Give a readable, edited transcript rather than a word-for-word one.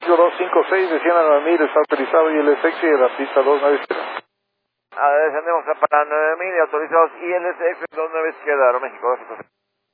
5256 de 100 a 9000 está autorizado y el sexy de la pista 290. Descendemos para 9000 y autorizados ILSX 29 izquierda, Aeroméxico 256.